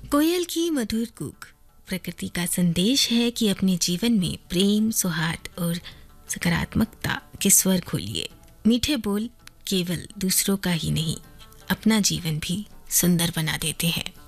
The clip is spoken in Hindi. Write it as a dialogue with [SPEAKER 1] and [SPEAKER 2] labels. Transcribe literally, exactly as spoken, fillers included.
[SPEAKER 1] कोयल की मधुर कूक प्रकृति का संदेश है कि अपने जीवन में प्रेम, सौहार्द और सकारात्मकता के स्वर खोलिए। मीठे बोल केवल दूसरों का ही नहीं, अपना जीवन भी सुंदर बना देते हैं।